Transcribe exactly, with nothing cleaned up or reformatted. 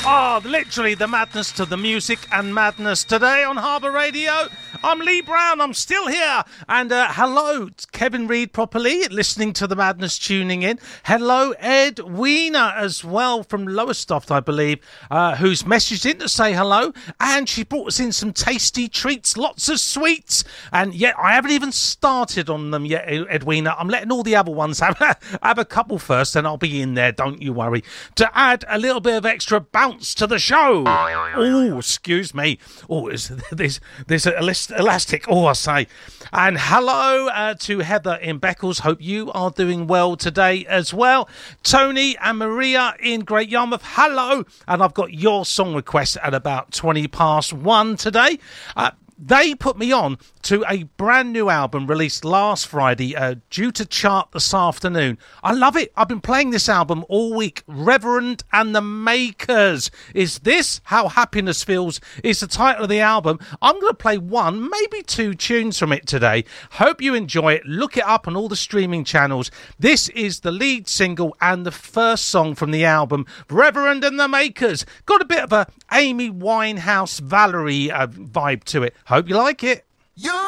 Ah, oh, literally the madness to the music and madness today on Harbour Radio. I'm Lee Brown, I'm still here. And uh, hello, Kevin Reid properly, listening to the madness, tuning in. Hello, Ed Wiener as well from Lowestoft, I believe, uh, who's messaged in to say hello. And she brought us in some tasty treats, lots of sweets. And yet, I haven't even started on them yet, Ed Wiener. I'm letting all the other ones have, have a couple first, and I'll be in there, don't you worry. To add a little bit of extra bounce to the show. Oh, excuse me. Oh, there's, there's a list elastic. Oh, I say. And hello uh, to Heather in Beccles. Hope you are doing well today as well. Tony and Maria in Great Yarmouth. Hello. And I've got your song request at about twenty past one today. Uh, They put me on to a brand new album released last Friday, uh, due to chart this afternoon. I love it. I've been playing this album all week. Reverend and the Makers. Is This How Happiness Feels? Is the title of the album. I'm going to play one, maybe two tunes from it today. Hope you enjoy it. Look it up on all the streaming channels. This is the lead single and the first song from the album, Reverend and the Makers. Got a bit of a Amy Winehouse, Valerie uh, vibe to it. Hope you like it. You